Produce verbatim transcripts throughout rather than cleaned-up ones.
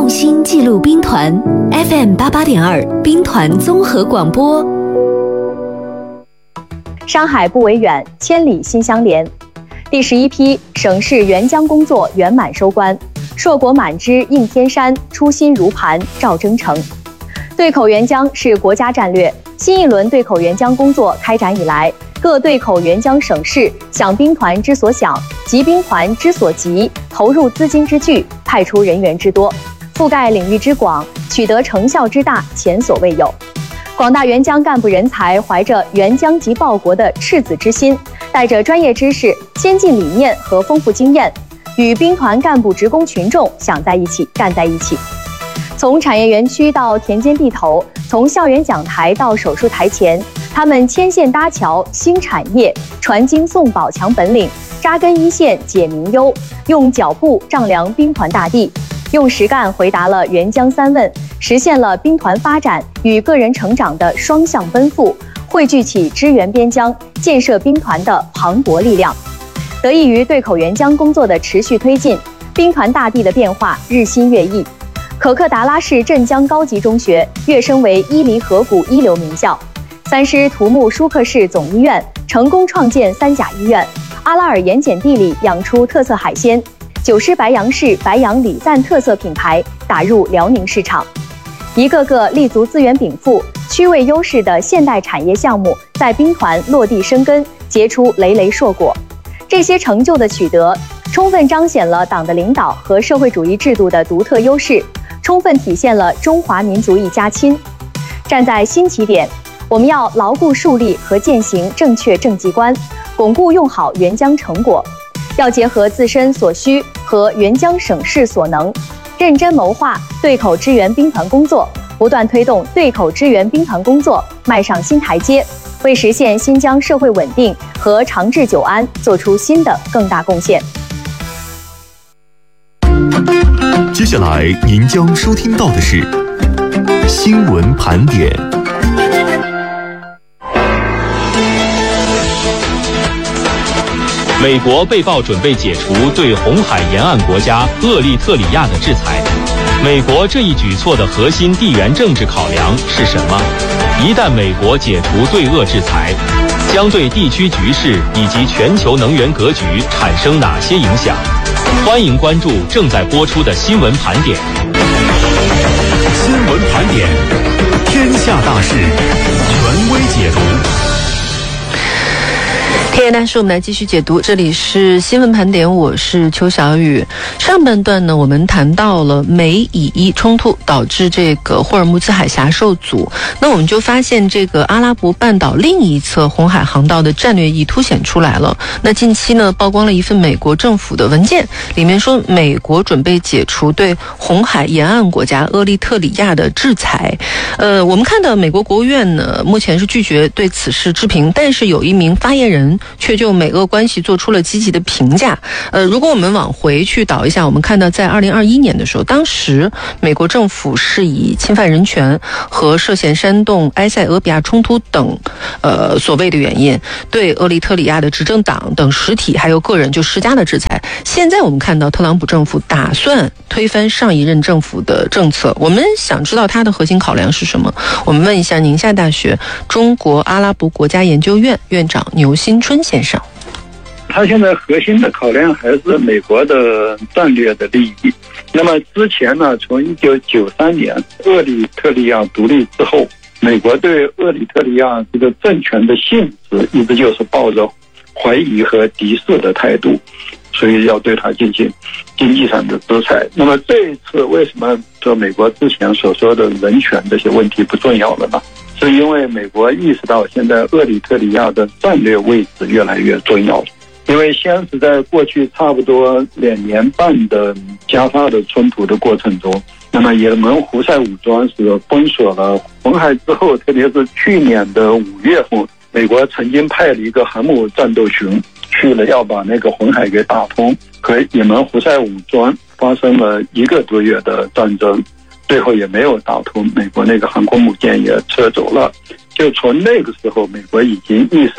用心记录兵团 F M 八八点二兵团综合广播。 山海不为远，千里心相连。第十一批省市援疆工作圆满收官，硕果满枝映天山，初心如磐照征程。对口援疆是国家战略，新一轮对口援疆工作开展以来，各对口援疆省市想兵团之所想，急兵团之所急，投入资金之巨，派出人员之多，覆盖领域之广，取得成效之大，前所未有。广大援疆干部人才怀着援疆及报国的赤子之心，带着专业知识、先进理念和丰富经验，与兵团干部职工群众想在一起、干在一起。从产业园区到田间地头，从校园讲台到手术台前，他们牵线搭桥、兴产业，传经送宝强本领，扎根一线解民忧，用脚步丈量兵团大地，用实干回答了援疆三问，实现了兵团发展与个人成长的双向奔赴，汇聚起支援边疆、建设兵团的磅礴力量。得益于对口援疆工作的持续推进，兵团大地的变化日新月异。可克达拉市镇江高级中学跃升为伊犁河谷一流名校，三师图木舒克市总医院成功创建三甲医院，阿拉尔盐碱地里养出特色海鲜，九师白杨市白杨礼赞特色品牌打入辽宁市场。一个个立足资源禀赋、区位优势的现代产业项目在兵团落地生根，结出累累硕果。这些成就的取得，充分彰显了党的领导和社会主义制度的独特优势，充分体现了中华民族一家亲。站在新起点，我们要牢固树立和践行正确政绩观，巩固用好援疆成果。要结合自身所需和援疆省市所能，认真谋划对口支援兵团工作，不断推动对口支援兵团工作迈上新台阶，为实现新疆社会稳定和长治久安做出新的更大贡献。 接下来您将收听到的是新闻盘点。 美国被曝准备解除对红海沿岸国家厄立特里亚的制裁，美国这一举措的核心地缘政治考量是什么？一旦美国解除对俄制裁，将对地区局势以及全球能源格局产生哪些影响？欢迎关注正在播出的新闻盘点。 新闻盘点，天下大事，权威解读。 天下大事，我们来继续解读。这里是新闻盘点，我是邱小雨。上半段呢，我们谈到了美以伊冲突导致这个霍尔木兹海峡受阻，那我们就发现这个阿拉伯半岛另一侧红海航道的战略意义凸显出来了。那近期呢，曝光了一份美国政府的文件，里面说美国准备解除对红海沿岸国家厄立特里亚的制裁。呃，我们看到美国国务院呢，目前是拒绝对此事置评，但是有一名发言人却就美俄关系做出了积极的评价。呃，如果我们往回去倒一下，我们看到在二零二一年的时候，当时美国政府是以侵犯人权和涉嫌煽动埃塞俄比亚冲突等呃所谓的原因，对厄立特里亚的执政党等实体还有个人就施加了制裁。现在我们看到特朗普政府打算推翻上一任政府的政策，我们想知道它的核心考量是什么？我们问一下宁夏大学中国阿拉伯国家研究院院长牛新春先生。 他现在核心的考量还是美国的战略的利益。那么之前呢，从一九九三年厄立特里亚独立之后，美国对厄立特里亚这个政权的性质一直就是抱着怀疑和敌视的态度，所以要对他进行经济上的制裁。那么这一次为什么说美国之前所说的人权这些问题不重要了呢？是因为美国意识到现在厄立特里亚的战略位置越来越重要了。因为先是在过去差不多两年半的加沙的冲突的过程中，那么也门胡塞武装是封锁了红海之后，特别是去年的五月份，美国曾经派了一个航母战斗群去了，要把那个红海给打通，和也门胡塞武装发生了一个多月的战争，最后也没有打通，美国那个航空母舰也撤走了。就从那个时候，美国已经意识到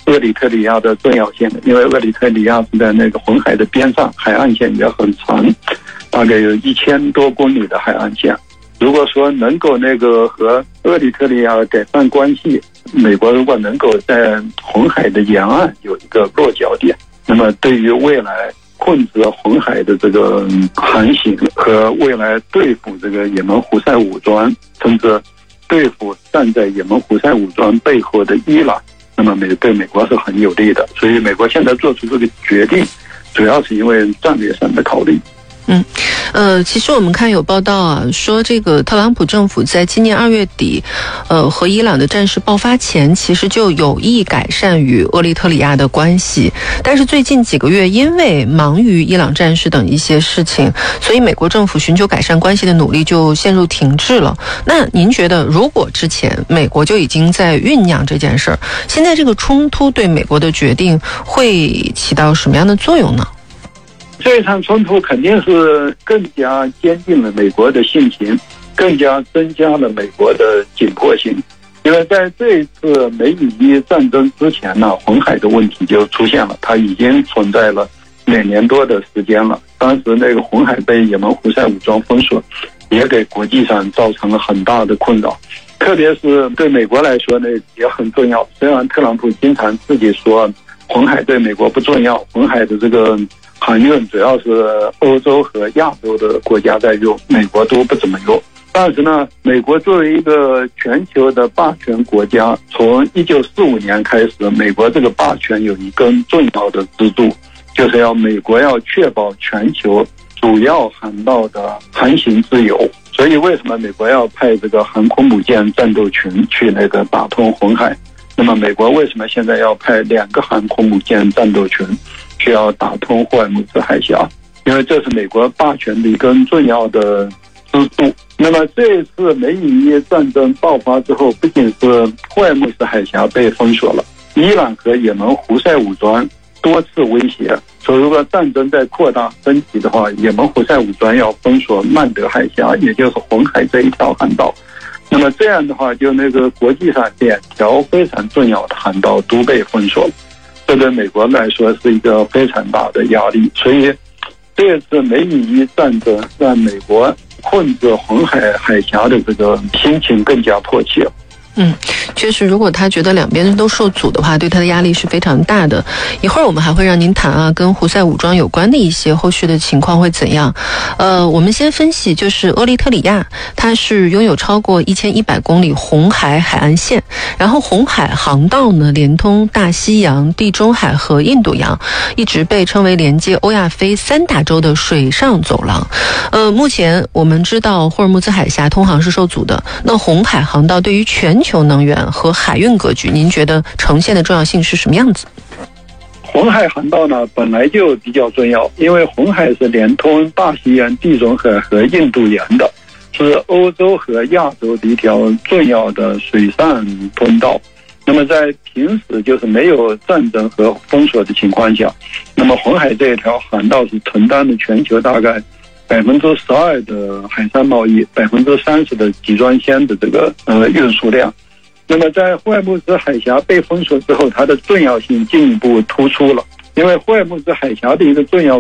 厄里特里亚的重要性，因为厄里特里亚是在那个红海的边上，海岸线也很长，大概有一千多公里的海岸线。如果说能够那个和厄里特里亚改善关系，美国如果能够在红海的沿岸有一个落脚点，那么对于未来控制红海的这个航行和未来对付这个也门胡塞武装，甚至对付站在也门胡塞武装背后的伊朗，那么美对美国是很有利的。所以美国现在做出这个决定，主要是因为战略上的考虑。 嗯，呃，其实我们看有报道啊，说这个特朗普政府在今年二月底，呃，和伊朗的战事爆发前，其实就有意改善与厄立特里亚的关系，但是最近几个月因为忙于伊朗战事等一些事情，所以美国政府寻求改善关系的努力就陷入停滞了。那您觉得，如果之前美国就已经在酝酿这件事儿，现在这个冲突对美国的决定会起到什么样的作用呢？ 这一场冲突肯定是更加坚定了美国的性情，更加增加了美国的紧迫性。因为在这一次美以伊战争之前呢，红海的问题就出现了，它已经存在了两年多的时间了。当时那个红海被也门胡塞武装封锁，也给国际上造成了很大的困扰，特别是对美国来说呢也很重要。虽然特朗普经常自己说红海对美国不重要，红海的这个航运主要是欧洲和亚洲的国家在用，美国都不怎么用。但是呢，美国作为一个全球的霸权国家，从一九四五年开始，美国这个霸权有一根重要的支柱，就是要美国要确保全球主要航道的航行自由。所以为什么美国要派这个航空母舰战斗群去那个打通红海？那么美国为什么现在要派两个航空母舰战斗群需要打通霍尔木兹海峡？因为这是美国霸权的一根重要的支柱。那么这一次美以伊战争爆发之后，不仅是霍尔木兹海峡被封锁了，伊朗和也门胡塞武装多次威胁说，如果战争再扩大升级的话，也门胡塞武装要封锁曼德海峡，也就是红海这一条航道。那么这样的话，就那个国际上两条非常重要的航道都被封锁了，这对美国来说是一个非常大的压力。所以这次美以伊战争让美国控制红海海峡的这个心情更加迫切。 嗯，确实，如果他觉得两边都受阻的话，对他的压力是非常大的。一会儿我们还会让您谈啊，跟胡塞武装有关的一些后续的情况会怎样。呃，我们先分析，就是厄立特里亚，它是拥有超过一千一百公里红海海岸线，然后红海航道呢连通大西洋、地中海和印度洋，一直被称为连接欧亚非三大洲的水上走廊。呃，目前我们知道霍尔木兹海峡通航是受阻的，那红海航道对于全全球能源和海运格局，您觉得呈现的重要性是什么样子？ 红海航道呢本来就比较重要，因为红海是连通大西洋、地中海和印度洋的，是欧洲和亚洲的一条重要的水上通道。那么在平时就是没有战争和封锁的情况下，那么红海这一条航道是承担了全球大概百分之十二的海上贸易，百分之三十的集装箱的这个呃运输量。那么在霍尔木兹海峡被封锁之后，它的重要性进一步突出了，因为霍尔木兹海峡的一个重要